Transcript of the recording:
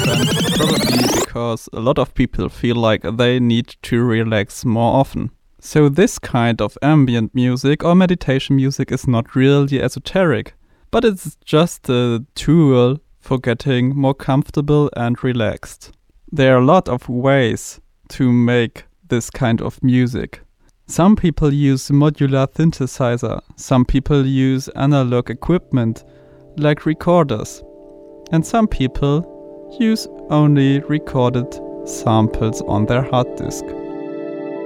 trend, probably because a lot of people feel like they need to relax more often. So this kind of ambient music or meditation music is not really esoteric, but it's just a tool for getting more comfortable and relaxed. There are a lot of ways to make this kind of music. Some people use modular synthesizer, some people use analog equipment like recorders, and some people use only recorded samples on their hard disk.